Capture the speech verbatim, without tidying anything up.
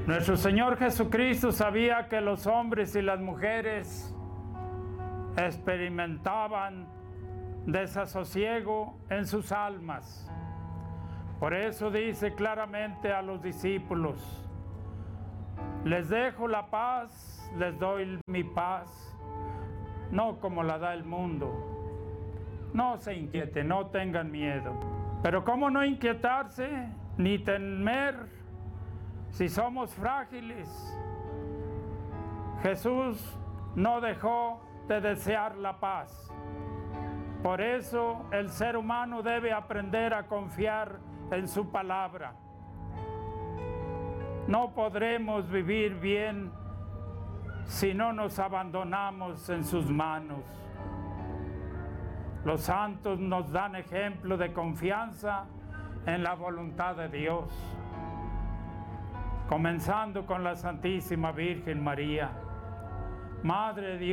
Nuestro Señor Jesucristo sabía que los hombres y las mujeres experimentaban desasosiego en sus almas. Por eso dice claramente a los discípulos: les dejo la paz, les doy mi paz, no como la da el mundo. No se inquieten, no tengan miedo. Pero ¿cómo no inquietarse ni temer si somos frágiles? Jesús no dejó de desear la paz. Por eso el ser humano debe aprender a confiar en su palabra. No podremos vivir bien si no nos abandonamos en sus manos. Los santos nos dan ejemplo de confianza en la voluntad de Dios, comenzando con la Santísima Virgen María, Madre de Dios.